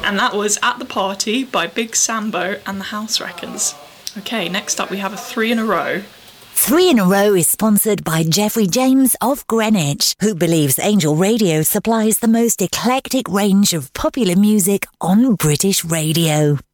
And that was At the Party by Big Sambo and the House Wreckers. Okay, next up we have a 3 in a row. 3 in a row is sponsored by Jeffrey James of Greenwich, who believes Angel Radio supplies the most eclectic range of popular music on British radio.